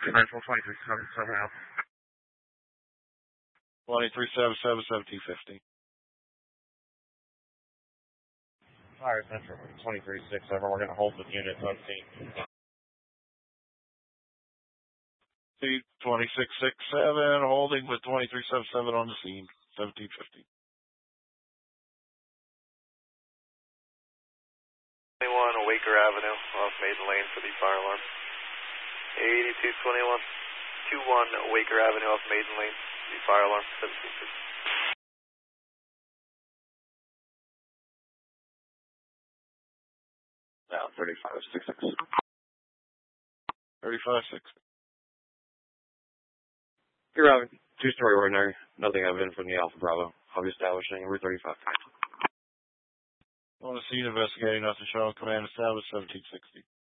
Central 2377 out. 2377, 1750. Fire Central 2367, we're going to hold the units unseen. C-2667, holding with 2377 on the scene, 1750. 21 Waker Avenue off Maiden Lane for the fire alarm. 8221, 21 Waker Avenue off Maiden Lane, the fire alarm, 1750. Now 3566. 3560. You're Robin. Two-story ordinary. Nothing evident from the Alpha Bravo. I'll be establishing Route 35. On the scene investigating, nothing showing. Command established, 1760.